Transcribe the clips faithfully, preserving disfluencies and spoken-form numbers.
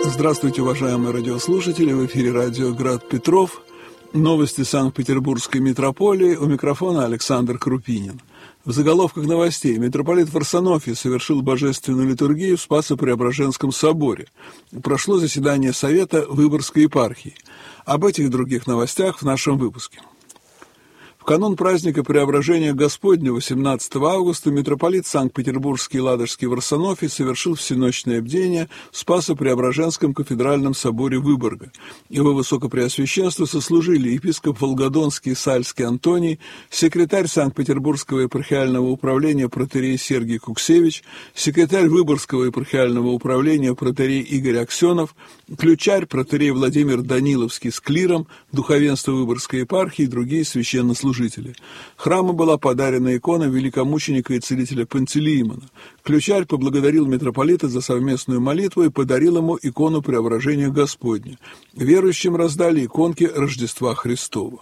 Здравствуйте, уважаемые радиослушатели! В эфире радио «Град Петров». Новости Санкт-Петербургской митрополии. У микрофона Александр Крупинин. В заголовках новостей. Митрополит Варсонофий совершил божественную литургию в Спасо-Преображенском соборе. Прошло заседание Совета Выборгской епархии. Об этих и других новостях в нашем выпуске. В канун праздника Преображения Господня восемнадцатого августа митрополит Санкт-Петербургский и Ладожский Варсонофий совершил всеночное бдение в Спасо-Преображенском кафедральном соборе Выборга. Его высокопреосвященство сослужили епископ Волгодонский и Сальский Антоний, секретарь Санкт-Петербургского епархиального управления протоиерей Сергий Куксевич, секретарь Выборгского епархиального управления протоиерей Игорь Аксенов, ключарь протоиерей Владимир Даниловский с клиром, духовенство Выборгской епархии и другие священнослужители. Храму была подарена икона великомученика и целителя Пантелеимона. Ключарь поблагодарил митрополита за совместную молитву и подарил ему икону Преображения Господня. Верующим раздали иконки Рождества Христова.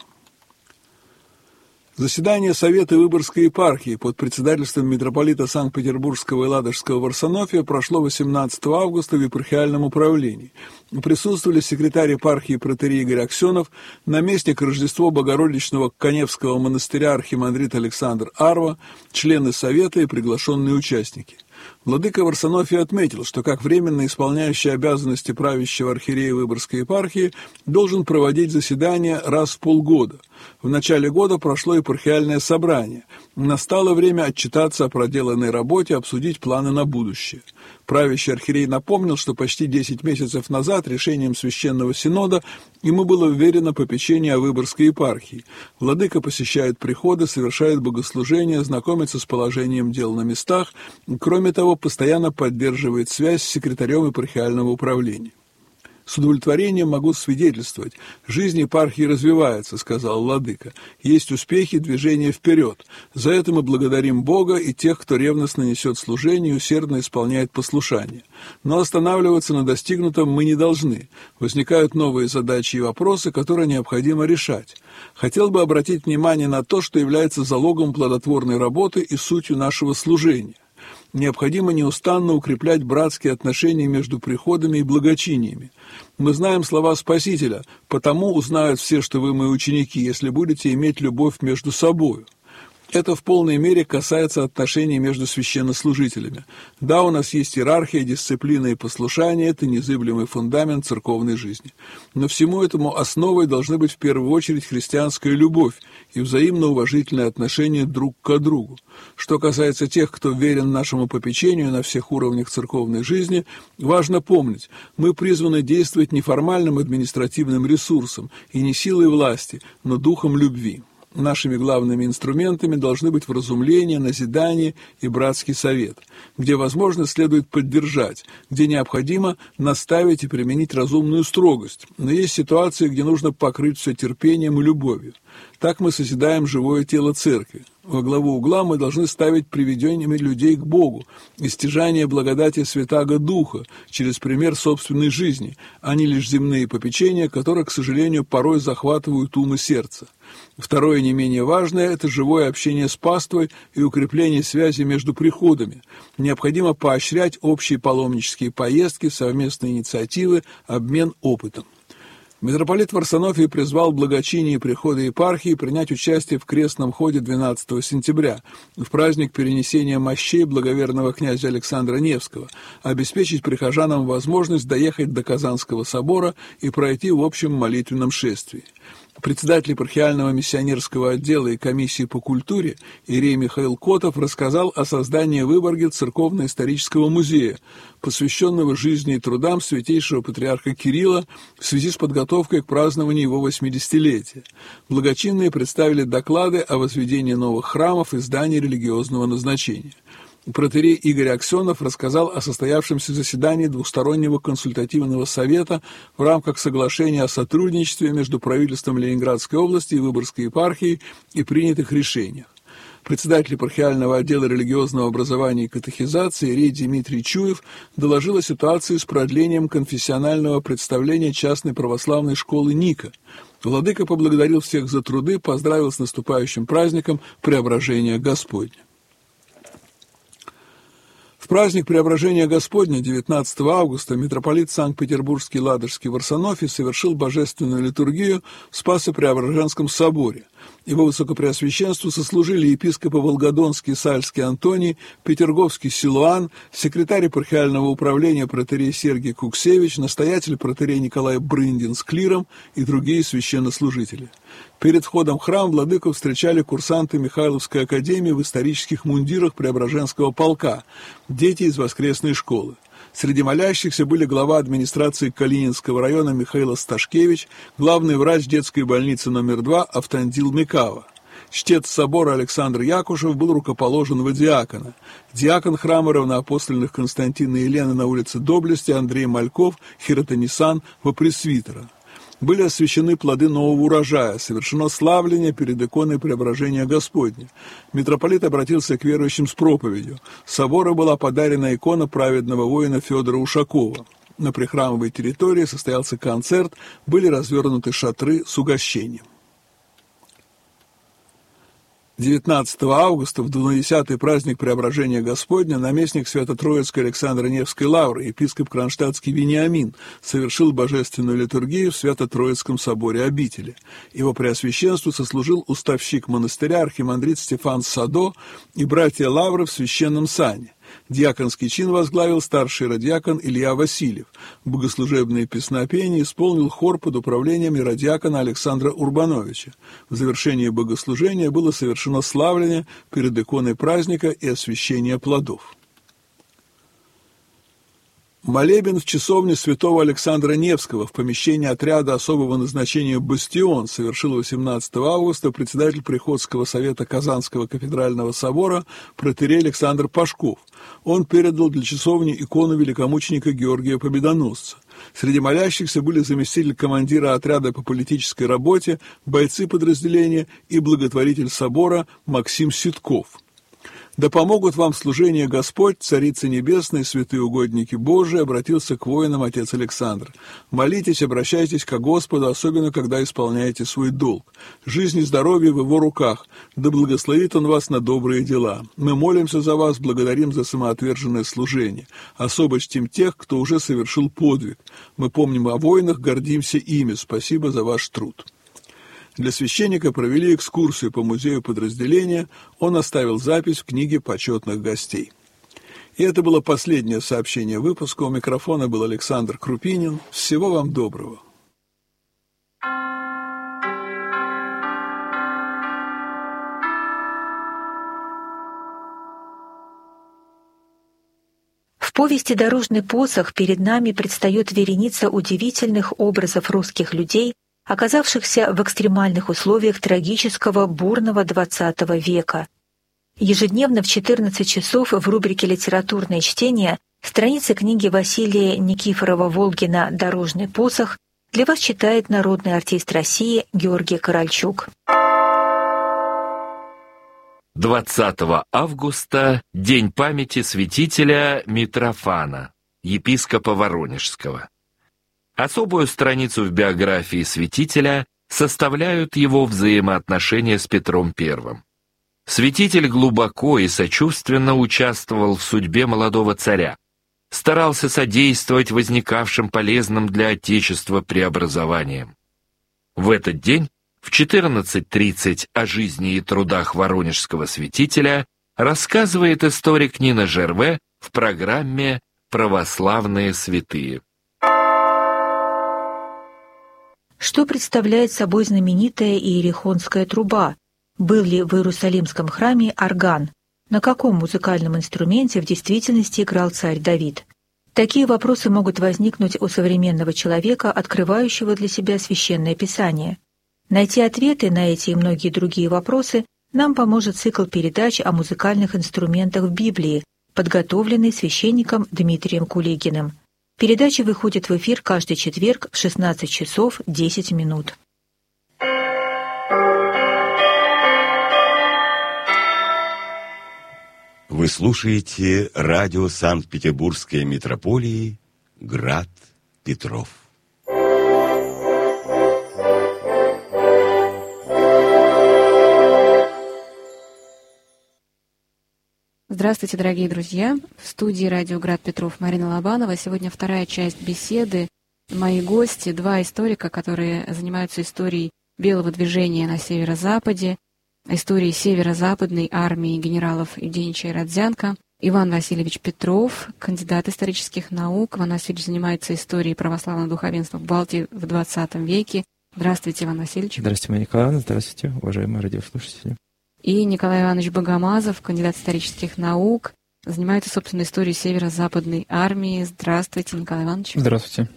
Заседание Совета Выборгской епархии под председательством митрополита Санкт-Петербургского и Ладожского Варсонофия прошло восемнадцатого августа в епархиальном управлении. Присутствовали секретарь епархии протоиерей Игорь Аксенов, наместник Рождества Богородичного Каневского монастыря архимандрит Александр Арва, члены Совета и приглашенные участники. Владыка Варсонофий отметил, что как временно исполняющий обязанности правящего архиерея Выборгской епархии должен проводить заседания раз в полгода. В начале года прошло епархиальное собрание. Настало время отчитаться о проделанной работе, обсудить планы на будущее. Правящий архиерей напомнил, что почти десять месяцев назад решением Священного Синода ему было вверено попечение о Выборгской епархии. Владыка посещает приходы, совершает богослужения, знакомится с положением дел на местах, кроме того, постоянно поддерживает связь с секретарем епархиального управления. «С удовлетворением могу свидетельствовать. Жизнь епархии развивается», — сказал владыка. «Есть успехи, движение вперед. За это мы благодарим Бога и тех, кто ревностно несет служение и усердно исполняет послушание. Но останавливаться на достигнутом мы не должны. Возникают новые задачи и вопросы, которые необходимо решать. Хотел бы обратить внимание на то, что является залогом плодотворной работы и сутью нашего служения. Необходимо неустанно укреплять братские отношения между приходами и благочиниями. Мы знаем слова Спасителя: «Потому узнают все, что вы мои ученики, если будете иметь любовь между собою». Это в полной мере касается отношений между священнослужителями. Да, у нас есть иерархия, дисциплина и послушание – это незыблемый фундамент церковной жизни. Но всему этому основой должны быть в первую очередь христианская любовь и взаимно уважительное отношение друг к другу. Что касается тех, кто верен нашему попечению на всех уровнях церковной жизни, важно помнить, мы призваны действовать не формальным административным ресурсом и не силой власти, но духом любви. Нашими главными инструментами должны быть вразумление, назидание и братский совет. Где возможно, следует поддержать, где необходимо наставить и применить разумную строгость. Но есть ситуации, где нужно покрыть все терпением и любовью. Так мы созидаем живое тело церкви. Во главу угла мы должны ставить приведение людей к Богу, истяжание благодати Святаго Духа через пример собственной жизни, а не лишь земные попечения, которые, к сожалению, порой захватывают ум и сердце. Второе, не менее важное, это живое общение с паствой и укрепление связи между приходами. Необходимо поощрять общие паломнические поездки, совместные инициативы, обмен опытом. Митрополит Варсонофий призвал благочиние прихода епархии принять участие в крестном ходе двенадцатого сентября, в праздник перенесения мощей благоверного князя Александра Невского, обеспечить прихожанам возможность доехать до Казанского собора и пройти в общем молитвенном шествии. Председатель епархиального миссионерского отдела и комиссии по культуре иерей Михаил Котов рассказал о создании в Выборге церковно-исторического музея, посвященного жизни и трудам святейшего патриарха Кирилла в связи с подготовкой к празднованию его восьмидесятилетия. Благочинные представили доклады о возведении новых храмов и зданий религиозного назначения. Протоиерей Игорь Аксенов рассказал о состоявшемся заседании двустороннего консультативного совета в рамках соглашения о сотрудничестве между правительством Ленинградской области и Выборгской епархией и принятых решениях. Председатель епархиального отдела религиозного образования и катехизации иерей Дмитрий Чуев доложил о ситуации с продлением конфессионального представления частной православной школы Ника. Владыка поблагодарил всех за труды, поздравил с наступающим праздником Преображения Господня. В праздник Преображения Господня девятнадцатого августа митрополит Санкт-Петербургский и Ладожский Варсонофий совершил божественную литургию в Спасо-Преображенском соборе. Его Высокопреосвященству сослужили епископы Волгодонский и Сальский Антоний, Петерговский Силуан, секретарь епархиального управления протоиерей Сергий Куксевич, настоятель протоиерей Николай Брындин с клиром и другие священнослужители. Перед входом в храм владыку встречали курсанты Михайловской академии в исторических мундирах Преображенского полка, дети из воскресной школы. Среди молящихся были глава администрации Калининского района Михаил Сташкевич, главный врач детской больницы номер два Автандил Микава. Чтец собора Александр Якушев был рукоположен во диакона. Диакон храма равноапостольных Константина и Елены на улице Доблести Андрей Мальков, хиротонисан во пресвитера. Были освящены плоды нового урожая, совершено славление перед иконой Преображения Господня. Митрополит обратился к верующим с проповедью. Собору была подарена икона праведного воина Федора Ушакова. На прихрамовой территории состоялся концерт, были развернуты шатры с угощением. девятнадцатого августа, в двунадесятый праздник Преображения Господня, наместник Свято-Троицкой Александро-Невской лавры, епископ Кронштадтский Вениамин, совершил божественную литургию в Свято-Троицком соборе обители. Его преосвященству сослужил уставщик монастыря архимандрит Стефан Садо и братья лавры в священном сане. Диаконский чин возглавил старший иродиакон Илья Васильев. Богослужебные песнопения исполнил хор под управлением иродиакона Александра Урбановича. В завершении богослужения было совершено славление перед иконой праздника и освящение плодов. Молебен в часовне святого Александра Невского в помещении отряда особого назначения «Бастион» совершил восемнадцатого августа председатель Приходского совета Казанского кафедрального собора протоиерей Александр Пашков. Он передал для часовни икону великомученика Георгия Победоносца. Среди молящихся были заместитель командира отряда по политической работе, бойцы подразделения и благотворитель собора Максим Ситков. «Да помогут вам в служении Господь, Царица Небесная, святые угодники Божии», обратился к воинам отец Александр. «Молитесь, обращайтесь к Господу, особенно когда исполняете свой долг. Жизнь и здоровье в Его руках, да благословит Он вас на добрые дела. Мы молимся за вас, благодарим за самоотверженное служение. Особо чтим тех, кто уже совершил подвиг. Мы помним о воинах, гордимся ими. Спасибо за ваш труд». Для священника провели экскурсию по музею подразделения, он оставил запись в книге почетных гостей. И это было последнее сообщение выпуска. У микрофона был Александр Крупинин. Всего вам доброго. В повести «Дорожный посох» перед нами предстает вереница удивительных образов русских людей, оказавшихся в экстремальных условиях трагического бурного двадцатого века. Ежедневно в четырнадцать часов в рубрике «Литературное чтение» страницы книги Василия Никифорова-Волгина «Дорожный посох» для вас читает народный артист России Георгий Корольчук. двадцатого августа – День памяти святителя Митрофана, епископа Воронежского. Особую страницу в биографии святителя составляют его взаимоотношения с Петром Первым. Святитель глубоко и сочувственно участвовал в судьбе молодого царя, старался содействовать возникавшим полезным для Отечества преобразованиям. В этот день в четырнадцать тридцать о жизни и трудах воронежского святителя рассказывает историк Нина Жерве в программе «Православные святые». Что представляет собой знаменитая иерихонская труба? Был ли в Иерусалимском храме орган? На каком музыкальном инструменте в действительности играл царь Давид? Такие вопросы могут возникнуть у современного человека, открывающего для себя Священное Писание. Найти ответы на эти и многие другие вопросы нам поможет цикл передач о музыкальных инструментах в Библии, подготовленный священником Дмитрием Кулигиным. Передача выходит в эфир каждый четверг в шестнадцать часов десять минут. Вы слушаете радио Санкт-Петербургской митрополии «Град Петров». Здравствуйте, дорогие друзья. В студии радио «Град Петров» Марина Лобанова. Сегодня вторая часть беседы. Мои гости, два историка, которые занимаются историей белого движения на северо-западе, историей северо-западной армии генералов Евгеньевича и Родзянко. Иван Васильевич Петров, кандидат исторических наук. Иван Васильевич занимается историей православного духовенства в Балтии в двадцатом веке. Здравствуйте, Иван Васильевич. Здравствуйте, Мария Николаевна. Здравствуйте, уважаемые радиослушатели. И Николай Иванович Богомазов, кандидат исторических наук, занимается, собственно, историей северо-западной армии. Здравствуйте, Николай Иванович. Здравствуйте.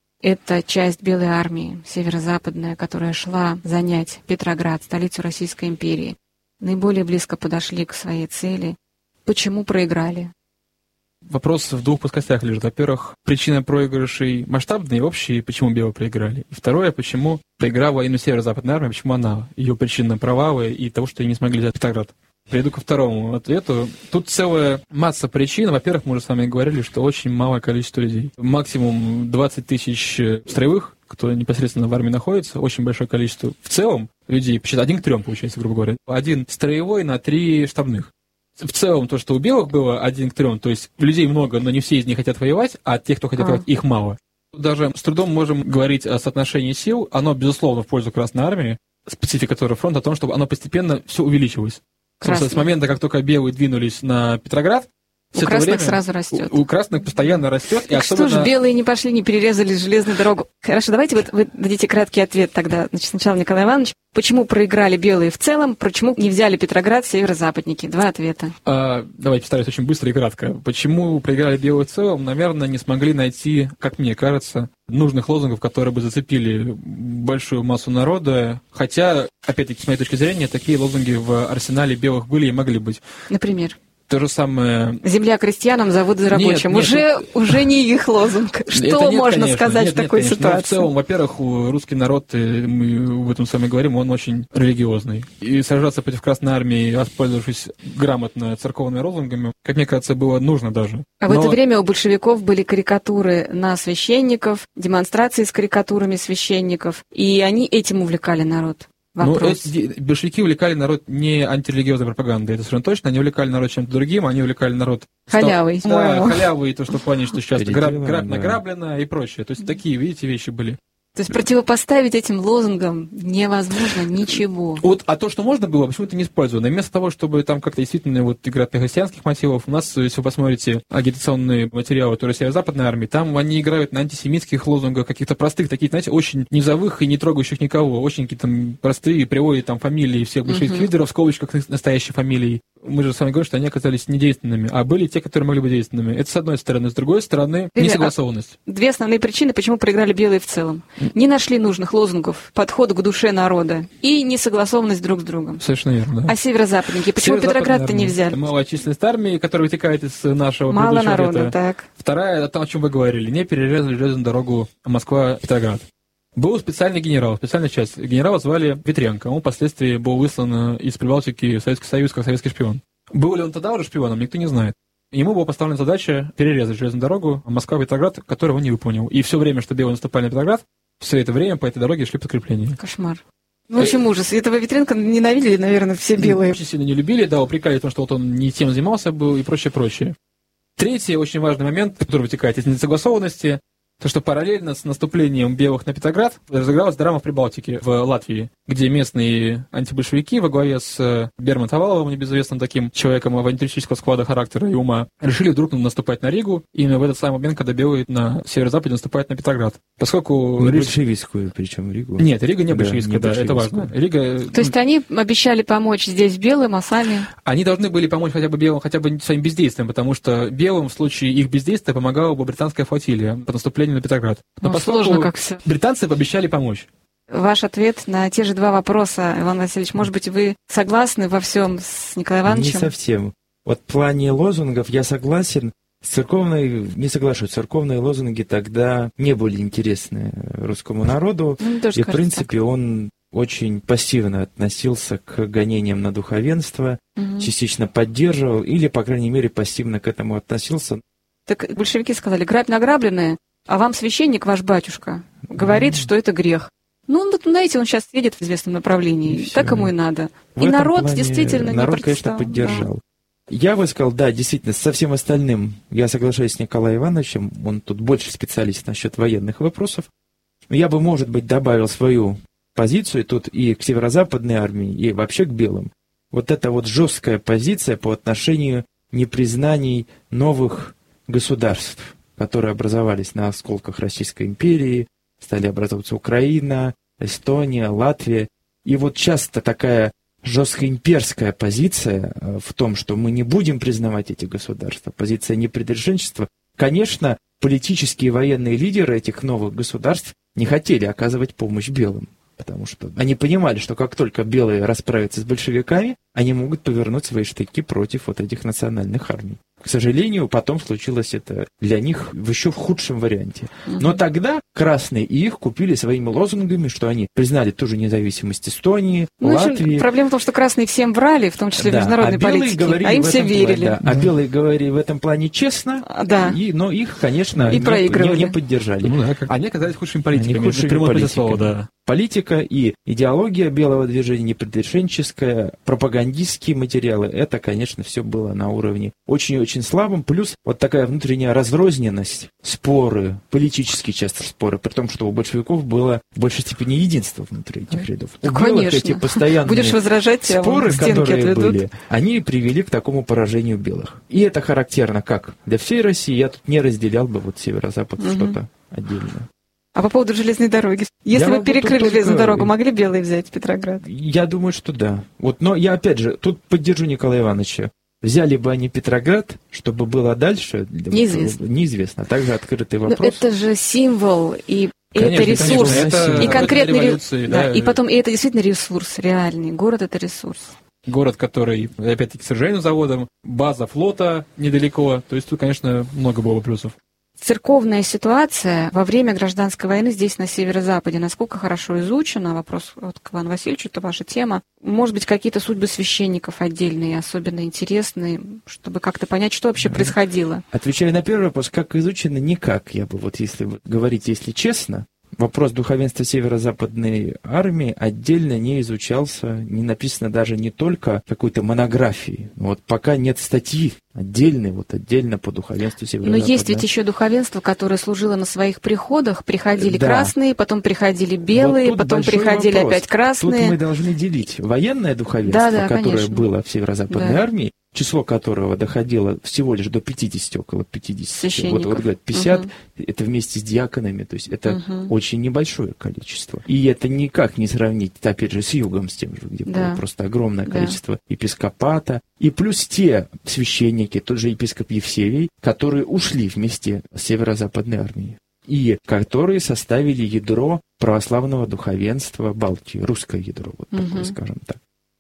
Это часть Белой армии, северо-западная, которая шла занять Петроград, столицу Российской империи. Наиболее близко подошли к своей цели. Почему проиграли? Вопрос в двух плоскостях лежит. Во-первых, причина проигрышей масштабные, общие, почему белые проиграли. И второе, почему проиграла именно северо-западная армия, почему она, ее причина провалы и того, что они не смогли взять Петроград. Перейду ко второму ответу. Тут целая масса причин. Во-первых, мы уже с вами говорили, что очень малое количество людей. Максимум двадцать тысяч строевых, кто непосредственно в армии находится, очень большое количество. В целом людей, почти один к трем, получается, грубо говоря. Один строевой на три штабных. В целом, то, что у белых было один к трем, то есть людей много, но не все из них хотят воевать, а тех, кто хотят а. воевать, их мало. Даже с трудом можем говорить о соотношении сил. Оно, безусловно, в пользу Красной Армии. Специфика Второго фронта о том, чтобы оно постепенно все увеличилось. Собственно, с момента, как только белые двинулись на Петроград, у красных время сразу растет. У, у красных постоянно растет. И особенно... Что ж, белые не пошли, не перерезали железную дорогу. Хорошо, давайте вот вы дадите краткий ответ тогда. Значит, сначала Николай Иванович. Почему проиграли белые в целом? Почему не взяли Петроград северо-западники? Два ответа. А, давайте постараюсь очень быстро и кратко. Почему проиграли белые в целом? Наверное, не смогли найти, как мне кажется, нужных лозунгов, которые бы зацепили большую массу народа. Хотя, опять-таки, с моей точки зрения, такие лозунги в арсенале белых были и могли быть. Например? То же самое... Земля крестьянам, заводы рабочим. Нет, уже, нет, уже не их лозунг. Что нет, можно конечно, сказать нет, в такой нет, ситуации? Но в целом, во-первых, русский народ, мы в этом с вами говорим, он очень религиозный. И сражаться против Красной Армии, воспользовавшись грамотно церковными лозунгами, как мне кажется, было нужно даже. А но... в это время у большевиков были карикатуры на священников, демонстрации с карикатурами священников, и они этим увлекали народ. Вопрос. Ну, эти, большевики увлекали народ не антирелигиозной пропагандой, это совершенно точно. Они увлекали народ чем-то другим, они увлекали народ... Халявой. Да, халявой, и то, что в плане, что сейчас граб, граб награблено и прочее. То есть такие, видите, вещи были. То есть противопоставить этим лозунгам невозможно ничего. Вот, а то, что можно было, почему-то не использовано. И вместо того, чтобы там как-то действительно вот играть на христианских мотивов, у нас, если вы посмотрите агитационные материалы, которые северо-западной армии, там они играют на антисемитских лозунгах, каких-то простых, таких, знаете, очень низовых и не трогающих никого, очень какие-то простые, приводят там фамилии всех больших uh-huh. лидеров в скобочках настоящие фамилии. Мы же с вами говорим, что они оказались недейственными, а были те, которые могли быть действенными. Это с одной стороны. С другой стороны, несогласованность. Две основные причины, почему проиграли белые в целом. Не нашли нужных лозунгов, подхода к душе народа и несогласованность друг с другом. Совершенно верно. Да. А северо-западники? Почему Петроград-то не взяли? Малая численность армии, которая вытекает из нашего Мало предыдущего народа, лета. так. Вторая, о том, о чем вы говорили. Не перерезали железную дорогу Москва-Петроград. Был специальный генерал, специальная часть. Генерала звали Петренко. Он впоследствии был выслан из Прибалтики в Советский Союз как советский шпион. Был ли он тогда уже шпионом, никто не знает. Ему была поставлена задача перерезать железную дорогу Москва-Петроград, которую он не выполнил. И все время, что белые наступали на Петроград, все это время по этой дороге шли подкрепления. Кошмар. Ну, в общем, ужас. Этого Петренко ненавидели, наверное, все белые. Очень сильно не любили, да, упрекали в том, что вот он не тем занимался был и прочее, прочее. Третий очень важный момент, который вытекает из несогласованности, то, что параллельно с наступлением белых на Петроград разыгралась драма в Прибалтике, в Латвии, где местные антибольшевики во главе с Берман-Таваловым, небезызвестным таким человеком авантюристического склада характера и ума, решили вдруг наступать на Ригу, именно в этот самый момент, когда белые на северо-западе наступают на Петроград. Поскольку... Не Риг... большевистскую, причем Ригу. Нет, Рига не большевистская, да, да, это важно. Рига... То есть они обещали помочь здесь белым, а сами... Они должны были помочь хотя бы белым, хотя бы своим бездействием, потому что белым в случае их бездействия помогала бы британская флотилия по наступлению на Петроград. Но ну, сложно как все. Британцы пообещали помочь. Ваш ответ на те же два вопроса, Иван Васильевич, может быть, вы согласны во всем с Николаем Ивановичем? Не совсем. Вот в плане лозунгов я согласен. С церковной, не соглашусь, церковные лозунги тогда не были интересны русскому народу. Ну, и, в принципе, так. Он очень пассивно относился к гонениям на духовенство, угу. частично поддерживал или, по крайней мере, пассивно к этому относился. Так большевики сказали, грабь награбленное, а вам священник, ваш батюшка, говорит, mm. что это грех. Ну, вот, знаете, он сейчас едет в известном направлении, и так ему и надо. В и народ действительно народ, не конечно, поддержал. Я бы сказал, да, действительно, со всем остальным я соглашаюсь с Николаем Ивановичем, он тут больше специалист насчет военных вопросов. Я бы, может быть, добавил свою позицию тут и к северо-западной армии, и вообще к белым. Вот эта вот жесткая позиция по отношению непризнаний новых государств, которые образовались на осколках Российской империи, стали образовываться Украина, Эстония, Латвия. И вот часто такая жесткая имперская позиция в том, что мы не будем признавать эти государства, позиция непредрешенчества. Конечно, политические и военные лидеры этих новых государств не хотели оказывать помощь белым, потому что они понимали, что как только белые расправятся с большевиками, они могут повернуть свои штыки против вот этих национальных армий. К сожалению, потом случилось это для них в еще в худшем варианте. Но тогда красные и их купили своими лозунгами, что они признали ту же независимость Эстонии, ну, Латвии. Проблема в том, что красные всем врали, в том числе в да, международной а политике, а им все верили. Плане, да. А белые говорили в этом плане честно, да. и, но их, конечно, и не, не, не поддержали. Ну, да, как... Они оказались худшими политиками. Они худшими политиками. Слова, да. Политика и идеология белого движения непредрешенческая, пропагандистские материалы, это, конечно, все было на уровне очень-очень слабым. Плюс вот такая внутренняя разрозненность, споры, политические часто споры, при том, что у большевиков было в большей степени единство внутри этих рядов. У белых эти постоянные Будешь возражать, споры, которые отведут. были, они привели к такому поражению белых. И это характерно как для всей России. Я тут не разделял бы вот северо-запад угу. что-то отдельное. А по поводу железной дороги. Если бы перекрыли железную дорогу, могли белые взять Петроград? Я думаю, что да. Вот, но я опять же тут поддержу Николая Ивановича. Взяли бы они Петроград, чтобы было дальше? Неизвестно. Неизвестно. Также открытый вопрос. Но это же символ, и конечно, это ресурс, конечно, это и конкретный революции, да, да. И потом, и это действительно ресурс реальный. Город — это ресурс. Город, который, опять-таки, с оружейным заводом, база флота недалеко. То есть тут, конечно, много было плюсов. Церковная ситуация во время гражданской войны здесь, на северо-западе, насколько хорошо изучена? Вопрос вот к Ивану Васильевичу, это ваша тема. Может быть, какие-то судьбы священников отдельные, особенно интересные, чтобы как-то понять, что вообще происходило? Отвечая на первый вопрос, как изучено, никак. Я бы вот, если говорить, если честно, вопрос духовенства северо-западной армии отдельно не изучался, не написано даже не только какой-то монографии. Вот пока нет статьи отдельной, вот отдельно по духовенству северо-западной. Но есть ведь еще духовенство, которое служило на своих приходах. Приходили да. красные, потом приходили белые, вот потом приходили вопрос. опять красные. Тут мы должны делить военное духовенство, да, да, которое конечно. было в северо-западной да. армии, число которого доходило всего лишь до пятидесяти, около пятидесяти. Вот, вот говорят, пятьдесят, угу. это вместе с диаконами, то есть это угу. очень небольшое количество. И это никак не сравнить, опять же, с югом, с тем же, где да. было просто огромное да. количество епископата. И плюс те священники, тот же епископ Евсевий, которые ушли вместе с северо-западной армией. И которые составили ядро православного духовенства Балтии, русское ядро, вот угу. такое, скажем так.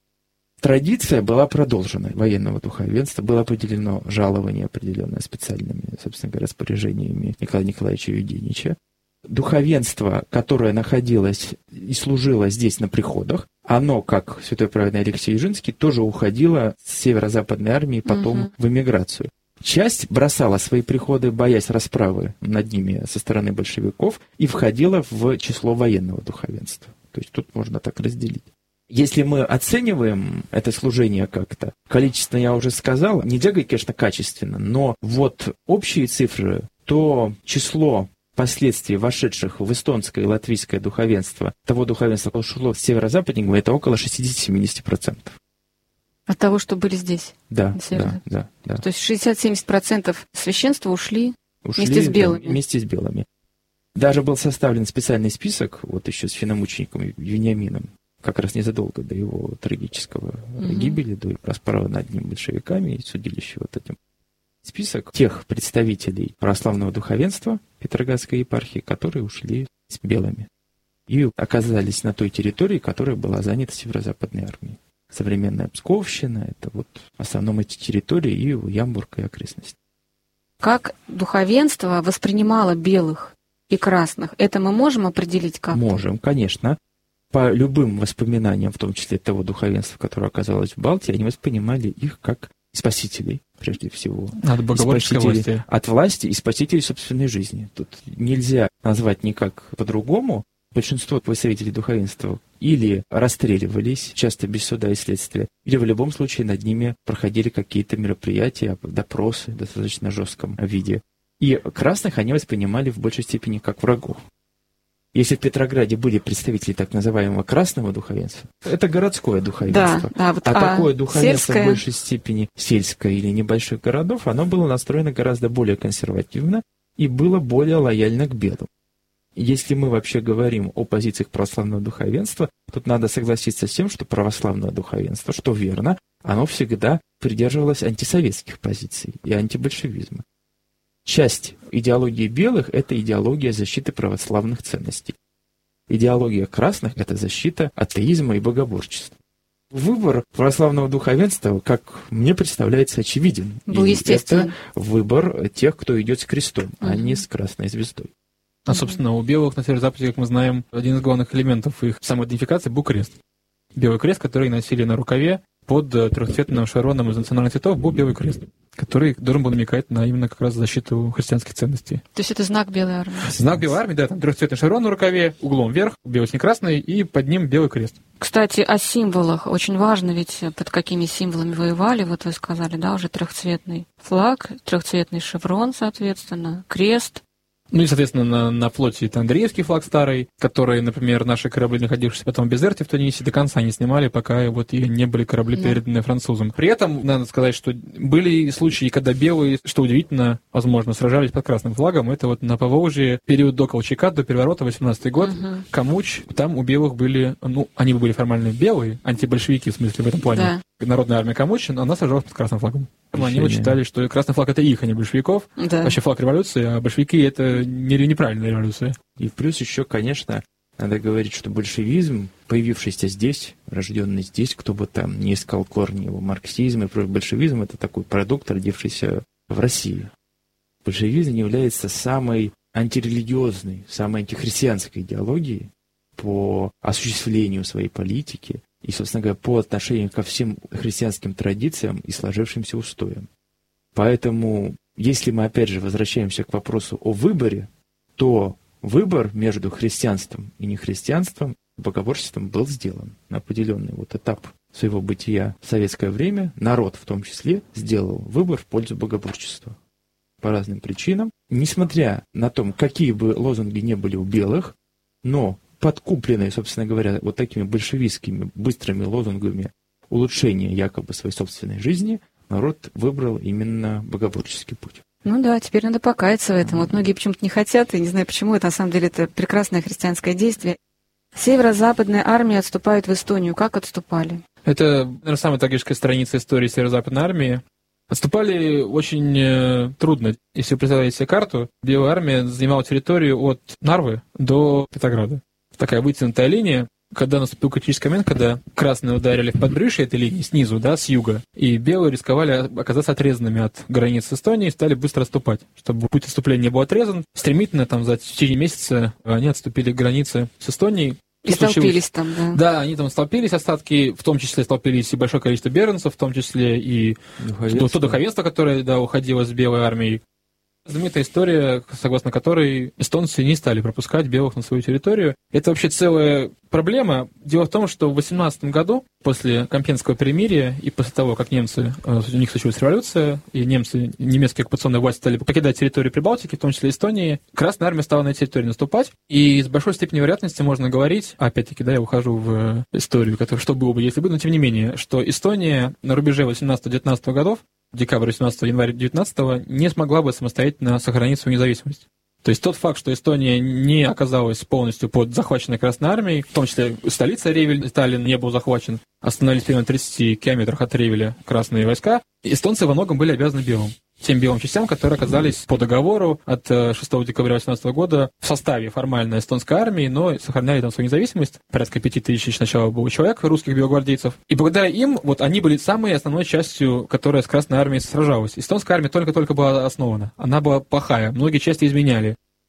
Традиция была продолжена военного духовенства, было определено жалование, определенное специальными, собственно говоря, распоряжениями Николая Николаевича Юденича. Духовенство, которое находилось и служило здесь на приходах, оно, как святой праведный Алексей Ежинский, тоже уходило с северо-западной армии потом угу. в эмиграцию. Часть бросала свои приходы, боясь расправы над ними со стороны большевиков, и входила в число военного духовенства. То есть тут можно так разделить. Если мы оцениваем это служение как-то, количественно я уже сказал, нельзя говорить, конечно, качественно, но вот общие цифры, то число впоследствии вошедших в эстонское и латвийское духовенство, того духовенства, которое шло с северо-западника, это около шестьдесят-семьдесят процентов. От того, что были здесь? Да, да, да, да. То есть шестьдесят-семьдесят процентов священства ушли, ушли вместе с белыми? Да, вместе с белыми. Даже был составлен специальный список, вот еще с финомучеником Вениамином, как раз незадолго до его трагического угу. гибели, до расправы над ним большевиками и судилища вот этим. Список тех представителей православного духовенства Петроградской епархии, которые ушли с белыми и оказались на той территории, которая была занята северо-западной армией. Современная Псковщина, это вот в основном эти территории и Ямбург и окрестности. Как духовенство воспринимало белых и красных, это мы можем определить как-то? Можем, конечно. По любым воспоминаниям, в том числе того духовенства, которое оказалось в Балтии, они воспринимали их как спасителей, прежде всего. От богоборческой власти. От власти и спасителей собственной жизни. Тут нельзя назвать никак по-другому. большинство представителей духовенства или расстреливались, часто без суда и следствия, или в любом случае над ними проходили какие-то мероприятия, допросы в достаточно жестком виде. И красных они воспринимали в большей степени как врагов. Если в Петрограде были представители так называемого красного духовенства, это городское духовенство. Да, да, вот, а, а такое духовенство сельское... в большей степени сельское или небольших городов, оно было настроено гораздо более консервативно и было более лояльно к белым. Если мы вообще говорим о позициях православного духовенства, тут надо согласиться с тем, что православное духовенство, что верно, оно всегда придерживалось антисоветских позиций и антибольшевизма. Часть идеологии белых – это идеология защиты православных ценностей. Идеология красных – это защита атеизма и богоборчества. Выбор православного духовенства, как мне представляется, очевиден. Был естественно. Это выбор тех, кто идет с крестом, uh-huh. а не с красной звездой. А, собственно, у белых на северо-западе, как мы знаем, один из главных элементов их самоидентификации был крест. Белый крест, который носили на рукаве под трехцветным шароном из национальных цветов, был белый крест, который должен был намекать на именно как раз защиту христианских ценностей. То есть это знак белой армии? Знак белой армии, да, там трехцветный шарон на рукаве, углом вверх, бело-сине-красный, и под ним белый крест. Кстати, о символах. Очень важно, ведь под какими символами воевали, вот вы сказали, да, уже трехцветный флаг, трехцветный шеврон, соответственно, крест. Ну и, соответственно, на, на флоте это Андреевский флаг старый, который, например, наши корабли, находившиеся потом в Безерте в Тунисе, до конца не снимали, пока вот и не были корабли да. переданы французам. При этом, надо сказать, что были случаи, когда белые, что удивительно, возможно, сражались под красным флагом. Это вот на Поволжье, период до Колчака, до переворота, восемнадцатый год, угу. Камуч, там у белых были, ну, они были формально белые, антибольшевики, в смысле, в этом плане. Да. Народная армия Камуч, она сражалась под красным флагом. Решение. Они вот считали, что красный флаг — это их, а не большевиков. Да. Вообще флаг революции, а большевики — это не, неправильная революция. И плюс еще, конечно, надо говорить, что большевизм, появившийся здесь, рожденный здесь, кто бы там не искал корни его марксизма, и большевизм — это такой продукт, родившийся в России. Большевизм является самой антирелигиозной, самой антихристианской идеологией по осуществлению своей политики и, собственно говоря, по отношению ко всем христианским традициям и сложившимся устоям. Поэтому, если мы опять же возвращаемся к вопросу о выборе, то выбор между христианством и нехристианством, богоборчеством был сделан на определенный вот этап своего бытия в советское время. Народ в том числе сделал выбор в пользу богоборчества по разным причинам. Несмотря на то, какие бы лозунги не были у белых, но подкупленные, собственно говоря, вот такими большевистскими быстрыми лозунгами улучшения якобы своей собственной жизни, народ выбрал именно богоборческий путь. Ну да, теперь надо покаяться в этом. Вот многие почему-то не хотят, и не знаю почему, это на самом деле это прекрасное христианское действие. Северо-западная армия отступает в Эстонию. Как отступали? Это, наверное, самая трагическая страница истории северо-западной армии. Отступали очень э, трудно. Если вы представляете себе карту, Белая армия занимала территорию от Нарвы до Петрограда. Такая вытянутая линия. Когда наступил критический момент, когда красные ударили в подбрюшье этой линии снизу, да, с юга, и белые рисковали оказаться отрезанными от границ Эстонии и стали быстро отступать. Чтобы путь отступления не был отрезан, стремительно там за течение месяца они отступили к границе с Эстонией. И столпились там, да? Да, они там столпились, остатки, в том числе столпились и большое количество беженцев, в том числе и духовенство. то духовенство, которое, да, уходило с Белой армией. Знаменитая история, согласно которой эстонцы не стали пропускать белых на свою территорию. Это вообще целая проблема. Дело в том, что в восемнадцатом году, после Компьенского перемирия и после того, как немцы, у них случилась революция, и немцы, немецкие оккупационные власти стали покидать территорию Прибалтики, в том числе Эстонии, Красная армия стала на этой территории наступать. И с большой степенью вероятности можно говорить, опять-таки, да, я ухожу в историю, которая, что было бы, если бы, но тем не менее, что Эстония на рубеже восемнадцатого-девятнадцатого годов, декабрь восемнадцатого, январь девятнадцатого, не смогла бы самостоятельно сохранить свою независимость. То есть тот факт, что Эстония не оказалась полностью под захваченной Красной армией, в том числе столица Ревель, Таллин, не был захвачен, остановились примерно в тридцати километрах от Ревеля красные войска, эстонцы во многом были обязаны белым. Тем белым частям, которые оказались по договору от шестого декабря восемнадцатого года в составе формально эстонской армии, но сохраняли там свою независимость. Порядка пяти тысяч сначала было человек, русских белогвардейцев. И благодаря им вот они были самой основной частью, которая с Красной армией сражалась. Эстонская армия только-только была основана. Она была плохая, многие части изменяли.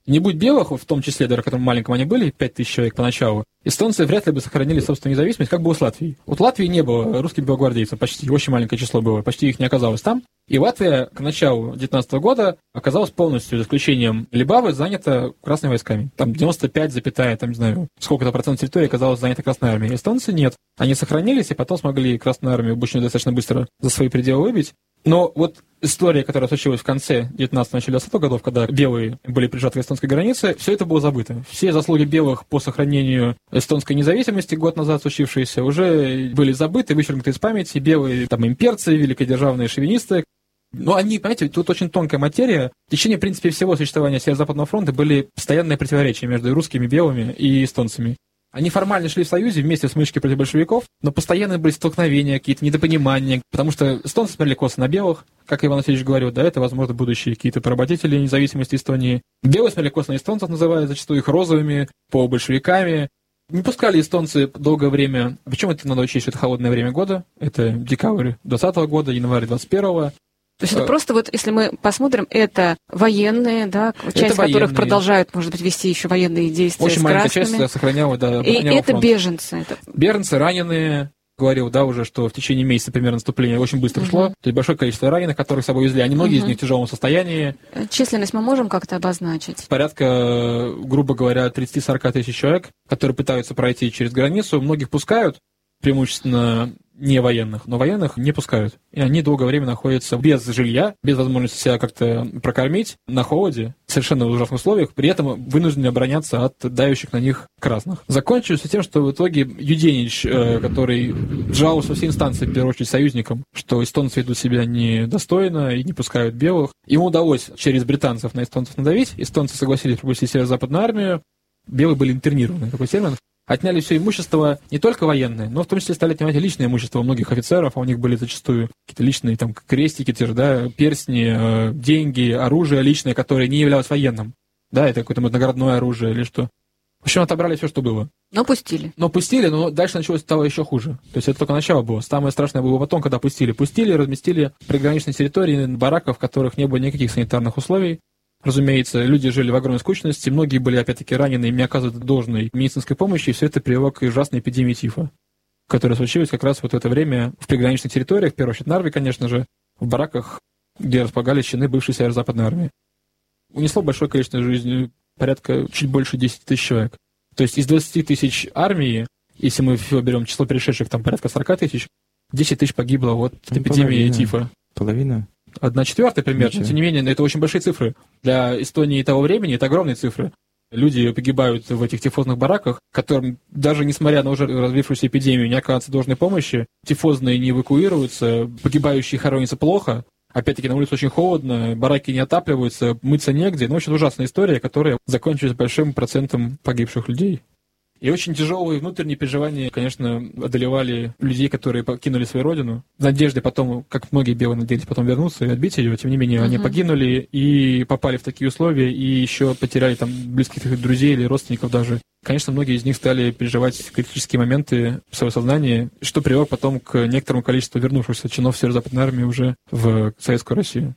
Не будь белых, в том числе, даже в котором маленьком они были, пять тысяч человек поначалу, эстонцы вряд ли бы сохранили собственную независимость, как было с Латвией. Вот в Латвии не было русских белогвардейцев почти, очень маленькое число было, почти их не оказалось там. И Латвия к началу девятнадцатого года оказалась полностью, за исключением Либавы, занята красными войсками. Там девяносто пять, там, не знаю, сколько-то процентов территории оказалось занято Красной армией. Эстонцы нет. Они сохранились, и потом смогли Красную армию очень достаточно быстро за свои пределы выбить. Но вот история, которая случилась в конце девятнадцатого, начале двадцатого годов, когда белые были прижаты к эстонской границе, все это было забыто. Все заслуги белых по сохранению эстонской независимости год назад случившиеся уже были забыты, вычеркнуты из памяти. Белые там имперцы, великодержавные шовинисты. Но они, понимаете, тут очень тонкая материя. В течение, в принципе, всего существования Северо-Западного фронта были постоянные противоречия между русскими, белыми и эстонцами. Они формально шли в союзе вместе с смычкой против большевиков, но постоянно были столкновения, какие-то недопонимания, потому что эстонцы смотрели косо на белых, как Иван Васильевич говорил, да, это, возможно, будущие какие-то поработители независимости Эстонии. Белые смотрели косо на эстонцев, называя зачастую их розовыми, полубольшевиками. Не пускали эстонцы долгое время, причем это надо учесть, что это холодное время года, это декабрь двадцатого года, январь двадцать первого. То есть это просто вот, если мы посмотрим, это военные, да, часть военные. Которых продолжают, может быть, вести еще военные действия очень с маленькая красными. Часть сохраняла, да, и это фронт. Беженцы. Это... Беженцы, раненые. Говорил, да, уже, что в течение месяца примерно наступление очень быстро uh-huh. шло. То есть большое количество раненых, которых с собой везли. Они многие uh-huh. из них в тяжелом состоянии. Численность мы можем как-то обозначить? Порядка, грубо говоря, тридцать-сорок тысяч человек, которые пытаются пройти через границу. Многих пускают, преимущественно не военных, но военных не пускают. И они долгое время находятся без жилья, без возможности себя как-то прокормить, на холоде, совершенно в ужасных условиях, при этом вынуждены обороняться от давящих на них красных. Закончилось тем, что в итоге Юденич, который жаловался во все инстанции, в первую очередь союзникам, что эстонцы ведут себя недостойно и не пускают белых, ему удалось через британцев на эстонцев надавить, эстонцы согласились пропустить Северо-Западную армию, белые были интернированы, такой термин. Отняли все имущество, не только военное, но в том числе стали отнимать личное имущество у многих офицеров, а у них были зачастую какие-то личные там крестики, те же, да, перстни, э, деньги, оружие личное, которое не являлось военным. Да, это какое-то наградное оружие или что. В общем, отобрали все, что было. Но пустили. Но пустили, но дальше началось стало еще хуже. То есть это только начало было. Самое страшное было потом, когда пустили. Пустили, разместили приграничные территории бараков, в которых не было никаких санитарных условий. Разумеется, люди жили в огромной скучности, многие были, опять-таки, ранены, им не оказывают должной медицинской помощи, и все это привело к ужасной эпидемии тифа, которая случилась как раз вот в это время в приграничных территориях, в первую очередь Нарве, конечно же, в бараках, где располагались чины бывшей Северо-Западной армии. Унесло большое количество жизней, порядка чуть больше десять тысяч человек. То есть из двадцати тысяч армии, если мы всего берем число перешедших, там порядка сорок тысяч, десять тысяч погибло от ну, эпидемии половина. Тифа. Половина? Одна четвертая примерно, но тем не менее, это очень большие цифры. Для Эстонии того времени это огромные цифры. Люди погибают в этих тифозных бараках, которым даже несмотря на уже развившуюся эпидемию не оказывается должной помощи, тифозные не эвакуируются, погибающие хоронятся плохо, опять-таки на улице очень холодно, бараки не отапливаются, мыться негде. Ну, очень ужасная история, которая закончилась большим процентом погибших людей. И очень тяжелые внутренние переживания, конечно, одолевали людей, которые покинули свою родину. В надежде потом, как многие белые надеялись, потом вернуться и отбить ее. Тем не менее, uh-huh. они погинули и попали в такие условия, и еще потеряли там близких друзей или родственников даже. Конечно, многие из них стали переживать критические моменты в своем сознании, что привело потом к некоторому количеству вернувшихся чинов Северо-Западной армии уже в Советскую Россию.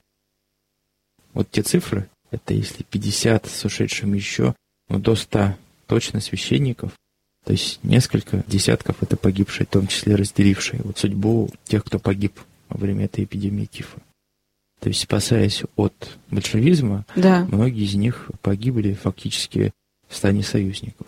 Вот те цифры, это если пятьдесят с ушедшим еще, ну, до ста точно священников, то есть несколько десятков это погибшие, в том числе разделившие вот судьбу тех, кто погиб во время этой эпидемии тифа. То есть, спасаясь от большевизма, да. многие из них погибли фактически в стане союзников.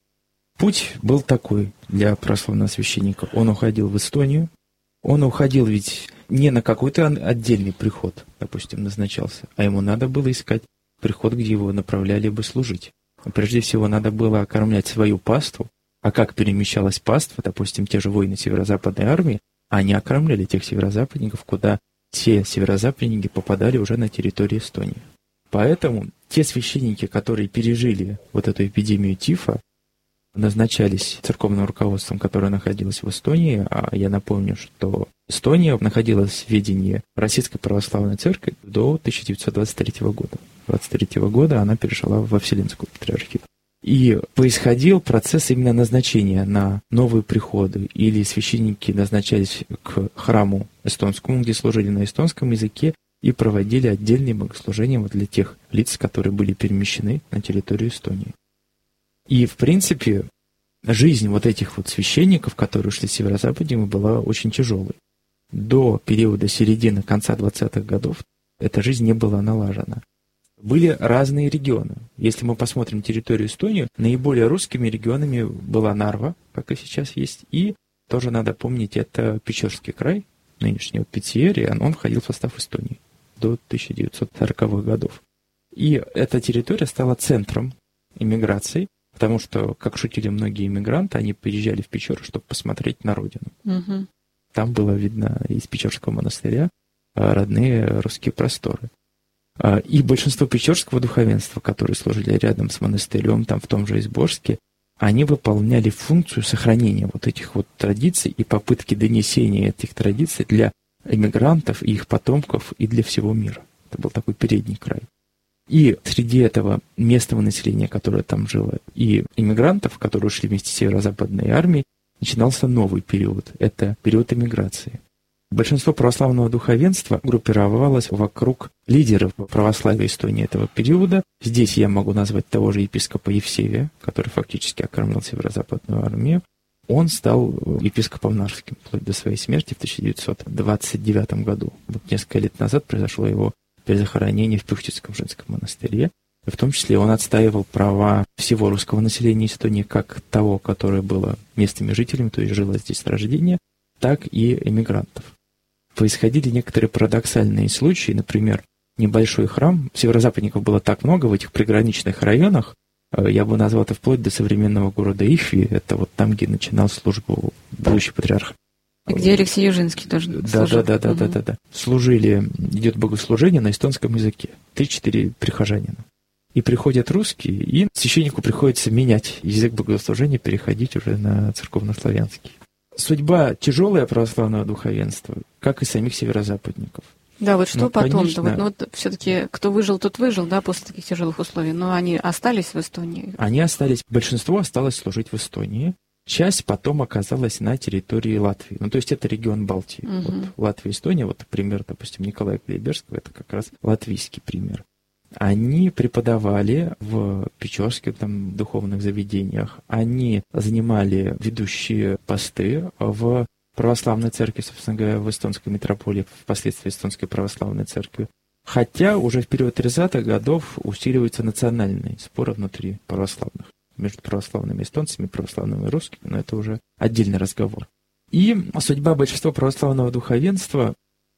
Путь был такой для православного священника. Он уходил в Эстонию, он уходил ведь не на какой-то отдельный приход, допустим, назначался, а ему надо было искать приход, где его направляли бы служить. Прежде всего, надо было окормлять свою паству. А как перемещалась паства, допустим, те же воины Северо-Западной армии, они окормляли тех северозападников, куда те северозападники попадали уже на территорию Эстонии. Поэтому те священники, которые пережили вот эту эпидемию тифа, назначались церковным руководством, которое находилось в Эстонии. А я напомню, что Эстония находилась в ведении Российской Православной Церкви до тысяча девятьсот двадцать третьего года. двадцать третьего года она перешла во Вселенскую Патриархию. И происходил процесс именно назначения на новые приходы, или священники назначались к храму эстонскому, где служили на эстонском языке, и проводили отдельные богослужения вот для тех лиц, которые были перемещены на территорию Эстонии. И, в принципе, жизнь вот этих вот священников, которые шли с северо-западнее, была очень тяжелой. До периода середины, конца двадцатых годов эта жизнь не была налажена. Были разные регионы. Если мы посмотрим территорию Эстонии, наиболее русскими регионами была Нарва, как и сейчас есть, и тоже надо помнить, это Печорский край, нынешний вот Петербург, он входил в состав Эстонии до тысяча девятьсот сороковых годов. И эта территория стала центром иммиграции, потому что, как шутили многие иммигранты, они приезжали в Печору, чтобы посмотреть на родину. Угу. Там было видно из Печорского монастыря родные русские просторы. И большинство печорского духовенства, которые служили рядом с монастырем, там в том же Изборске, они выполняли функцию сохранения вот этих вот традиций и попытки донесения этих традиций для иммигрантов и их потомков и для всего мира. Это был такой передний край. И среди этого местного населения, которое там жило, и иммигрантов, которые ушли вместе с северо-западной армией, начинался новый период. Это период эмиграции. Большинство православного духовенства группировалось вокруг лидеров православия Эстонии этого периода. Здесь я могу назвать того же епископа Евсевия, который фактически окормлял северо-западную армию. Он стал епископом Нарвским вплоть до своей смерти в тысяча девятьсот двадцать девятом году. Вот несколько лет назад произошло его перезахоронение в Пюхтицком женском монастыре. В том числе он отстаивал права всего русского населения Эстонии, как того, которое было местными жителями, то есть жило здесь с рождения, так и эмигрантов. Происходили некоторые парадоксальные случаи, например, небольшой храм. Северо-западников было так много в этих приграничных районах, я бы назвал это вплоть до современного города Ифи, это вот там, где начинал службу будущий патриарх. И где Алексей Южинский тоже да, служил. Да, да, да, угу. да, да, да. Служили, идет богослужение на эстонском языке, три-четыре прихожанина. И приходят русские, и священнику приходится менять язык богослужения, переходить уже на церковнославянский. Судьба тяжелая православного духовенства, как и самих северо-западников. Да, вот что ну, потом-то? Конечно, вот, ну, вот все-таки кто выжил, тот выжил, да, после таких тяжелых условий. Но они остались в Эстонии? Они остались, большинство осталось служить в Эстонии. Часть потом оказалась на территории Латвии. Ну, то есть это регион Балтии. Угу. Вот Латвия, Эстония, вот пример, допустим, Николая Клейберского, это как раз латвийский пример. Они преподавали в печорских там, духовных заведениях, они занимали ведущие посты в православной церкви, собственно говоря, в эстонской митрополии, впоследствии эстонской православной церкви. Хотя уже в период тридцатых годов усиливаются национальные споры внутри православных, между православными эстонцами, православными русскими, но это уже отдельный разговор. И судьба большинства православного духовенства,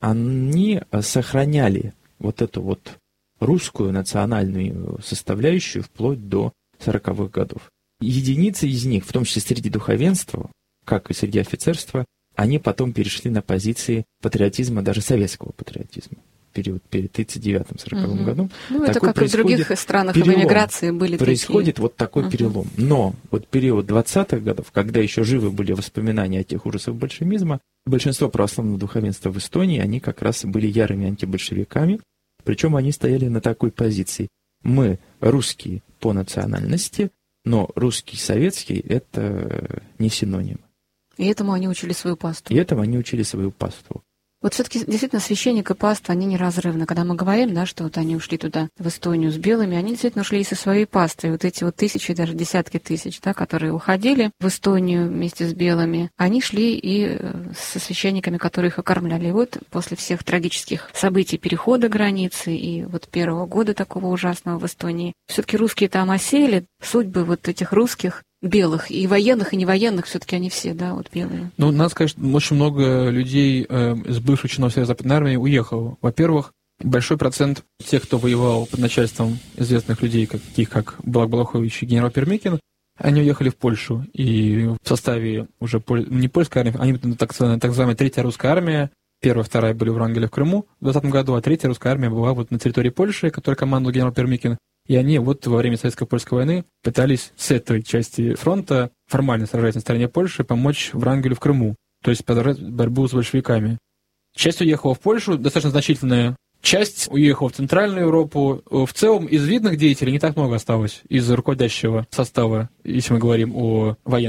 они сохраняли вот эту вот русскую национальную составляющую вплоть до сороковых годов. Единицы из них, в том числе среди духовенства, как и среди офицерства, они потом перешли на позиции патриотизма, даже советского патриотизма. Период перед тридцать девятым сороковым угу. годом. Ну, это как и в других странах перелом. В эмиграции были Происходит такие. вот такой угу. перелом. Но вот период двадцатых годов, когда еще живы были воспоминания о тех ужасах большевизма, большинство православного духовенства в Эстонии, они как раз были ярыми антибольшевиками. Причем они стояли на такой позиции. Мы русские по национальности, но русский советский – это не синоним. И этому они учили свою паству. И этому они учили свою паству. Вот все-таки действительно священник и паства, они неразрывны. Когда мы говорим, да, что вот они ушли туда, в Эстонию с белыми, они действительно ушли и со своей паствой. Вот эти вот тысячи, даже десятки тысяч, да, которые уходили в Эстонию вместе с белыми, они шли и со священниками, которые их окормляли. И вот после всех трагических событий перехода границы и вот первого года такого ужасного в Эстонии, все-таки русские там осели, судьбы вот этих русских, белых, и военных, и невоенных, все-таки они все, да, вот белые. Ну, надо сказать, что очень много людей э, с бывших чинов Северо-Западной армии уехало. Во-первых, большой процент тех, кто воевал под начальством известных людей, таких как Благ Балахович и генерал Пермякин, они уехали в Польшу. И в составе уже поль... не польской армии, они так, так называемая третья русская армия, первая, вторая были в Врангеле в Крыму в двадцатом году, а третья русская армия была вот на территории Польши, которой командовал генерал Пермякин. И они вот во время Советско-Польской войны пытались с этой части фронта, формально сражаясь на стороне Польши, помочь Врангелю в Крыму, то есть продолжать борьбу с большевиками. Часть уехала в Польшу, достаточно значительная часть уехала в Центральную Европу. В целом из видных деятелей не так много осталось из руководящего состава, если мы говорим о военных.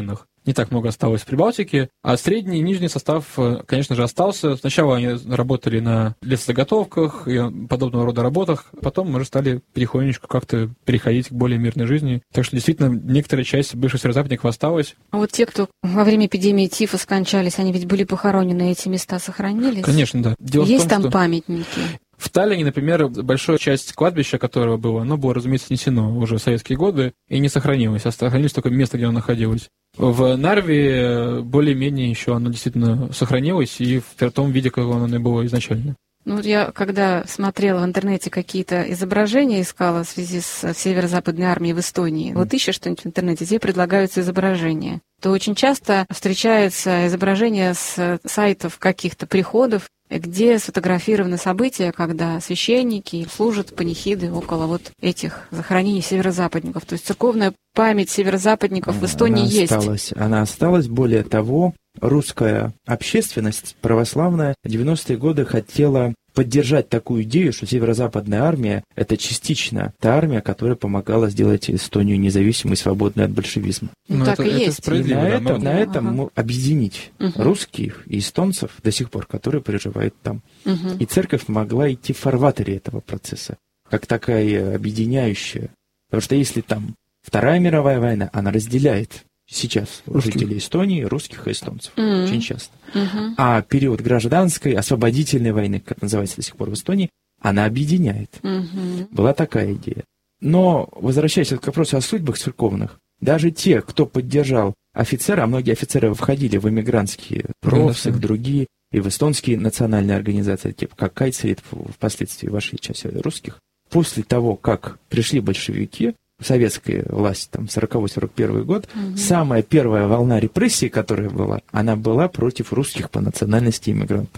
не так много осталось в Прибалтике, а средний и нижний состав, конечно же, остался. Сначала они работали на лесозаготовках и подобного рода работах, потом мы уже стали потихонечку как-то переходить к более мирной жизни. Так что, действительно, некоторая часть бывших северозападников осталась. А вот те, кто во время эпидемии тифа скончались, они ведь были похоронены, эти места сохранились? Конечно, да. Дело Есть в том, там что... памятники? В Таллине, например, большая часть кладбища, которого было, оно было, разумеется, снесено уже в советские годы и не сохранилось. Сохранилось только место, где оно находилось. В Нарве более-менее еще оно действительно сохранилось и в том виде, как оно было изначально. Ну, вот я, когда смотрела в интернете какие-то изображения, искала в связи с северо-западной армией в Эстонии, mm. вот ищешь что-нибудь в интернете, тебе предлагаются изображения, то очень часто встречаются изображения с сайтов каких-то приходов, где сфотографированы события, когда священники служат панихиды около вот этих захоронений северозападников. То есть церковная память северозападников в Эстонии она есть. Осталась. Она осталась. Более того, русская общественность православная в девяностые годы хотела поддержать такую идею, что северо-западная армия – это частично та армия, которая помогала сделать Эстонию независимой и свободной от большевизма. Ну, ну так это, и есть. Это и на, да, этом, но... на этом ага. ну, объединить угу. русских и эстонцев до сих пор, которые проживают там. Угу. И церковь могла идти в фарватере этого процесса, как такая объединяющая. Потому что если там Вторая мировая война, она разделяет сейчас русских. Жителей Эстонии, русских и эстонцев. Mm-hmm. Очень часто. Mm-hmm. А период гражданской, освободительной войны, как называется до сих пор в Эстонии, она объединяет. Mm-hmm. Была такая идея. Но, возвращаясь к вопросу о судьбах церковных, даже те, кто поддержал офицера, а многие офицеры входили в эмигрантские профсы, mm-hmm. другие, и в эстонские национальные организации, типа как Кайцерит, впоследствии вашей части русских, после того, как пришли большевики, советская власть, там, сороковой-сорок первый год, угу. самая первая волна репрессий, которая была, она была против русских по национальности иммигрантов.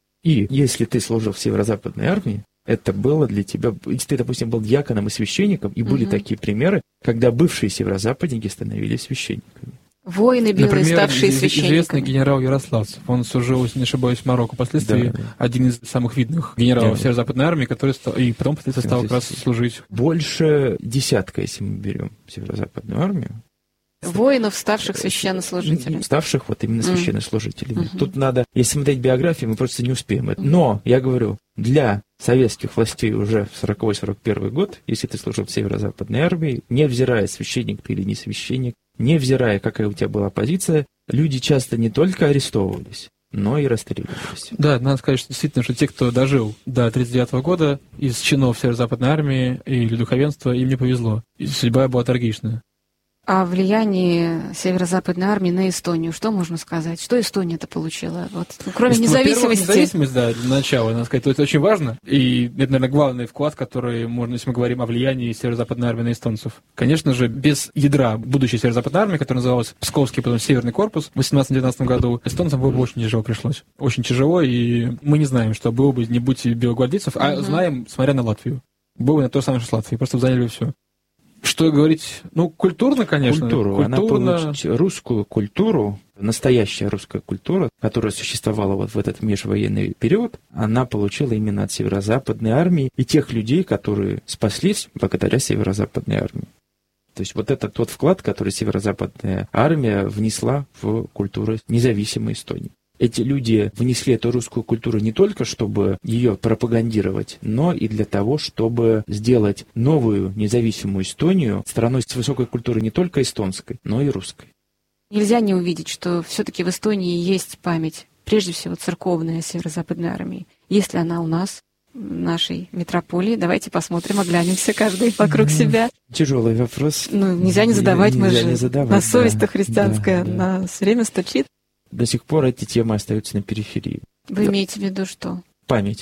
И если ты служил в северо-западной армии, это было для тебя, если ты, допустим, был дьяконом и священником, и угу. были такие примеры, когда бывшие северо-западники становились священниками. Воины белые, например, ставшие священниками. Известный генерал Ярославцев. Он служил, если не ошибаюсь, в Марокко. Впоследствии да, да. один из самых видных генералов да. северо-западной армии, который стал, и потом впоследствии стал как раз служить. Больше десятка, если мы берем северо-западную армию. Воинов, ставших священнослужителями. Ставших вот именно священнослужителями. Mm-hmm. Тут надо, если смотреть биографию, мы просто не успеем. Но, я говорю, для советских властей уже в сороковой-сорок первый год, если ты служил в северо-западной армии, невзирая, священник ты или не священник, невзирая, какая у тебя была позиция, люди часто не только арестовывались, но и расстреливались. Да, надо сказать, что действительно, что те, кто дожил до тридцать девятого года, из чинов северо-западной армии или духовенства, им не повезло. И судьба была трагичная. О влиянии северо-западной армии на Эстонию. Что можно сказать? Что Эстония-то получила? Вот, ну, кроме Есть, независимости. Независимость, да, для начала, надо сказать, это очень важно. И это, наверное, главный вклад, который можно, если мы говорим о влиянии северо-западной армии на эстонцев. Конечно же, без ядра будущей северо-западной армии, которая называлась Псковский, потом Северный корпус, в восемнадцатом-девятнадцатом году эстонцам было бы очень тяжело пришлось. Очень тяжело, и мы не знаем, что было бы, не будь белогвардейцев, а угу. знаем, смотря на Латвию. Было бы на то же самое, что с Латвией, просто заняли бы все. Что говорить? Ну, культурно, конечно. Культуру. Культурно... Она получила русскую культуру, настоящая русская культура, которая существовала вот в этот межвоенный период, она получила именно от северо-западной армии и тех людей, которые спаслись благодаря северо-западной армии. То есть вот этот тот вклад, который северо-западная армия внесла в культуру независимой Эстонии. Эти люди внесли эту русскую культуру не только, чтобы ее пропагандировать, но и для того, чтобы сделать новую независимую Эстонию страной с высокой культурой не только эстонской, но и русской. Нельзя не увидеть, что все-таки в Эстонии есть память, прежде всего церковная северо-западной армии. Есть ли она у нас, в нашей метрополии? Давайте посмотрим, оглянемся каждый вокруг себя. Тяжелый вопрос. Ну, нельзя не задавать, нельзя мы же не задавать, на совесть-то да, христианская да, да. нас все время стучит. До сих пор эти темы остаются на периферии. Вы да. имеете в виду что? Память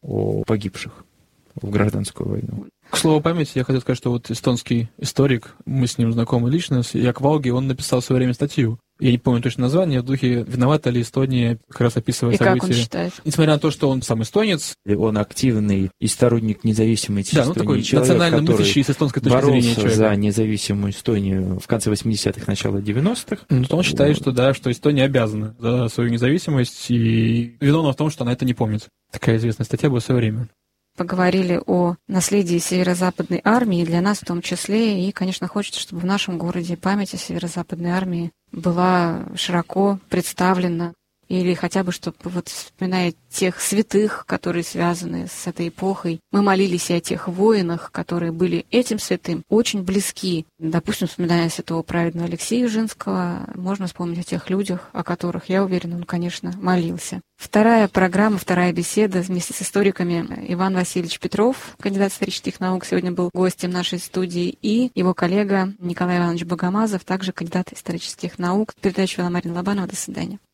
о погибших в гражданскую войну. К слову памяти, я хотел сказать, что вот эстонский историк, мы с ним знакомы лично, Як Валги, он написал в свое время статью. Я не помню точно название, в духе «Виновата ли Эстония», как раз описывая и события. И как он считает? Несмотря на то, что он сам эстонец. Он активный и сторонник независимой Эстонии. Да, ну такой человек, национально мыслящий с эстонской точки зрения человек. За независимую Эстонию в конце восьмидесятых, начало девяностых. Ну, он считает, что да, что Эстония обязана за свою независимость, и виновна в том, что она это не помнит. Такая известная статья была в свое время. поговорили о наследии Северо-Западной армии, и для нас в том числе. И, конечно, хочется, чтобы в нашем городе память о Северо-Западной армии была широко представлена. Или хотя бы, чтобы, вот, вспоминая тех святых, которые связаны с этой эпохой, мы молились и о тех воинах, которые были этим святым очень близки. Допустим, вспоминая святого праведного Алексея Ужинского, можно вспомнить о тех людях, о которых, я уверена, он, конечно, молился. Вторая программа, вторая беседа вместе с историками. Иван Васильевич Петров, кандидат исторических наук, сегодня был гостем нашей студии, и его коллега Николай Иванович Богомазов, также кандидат исторических наук. Передачу вела Марина Лобанова. До свидания.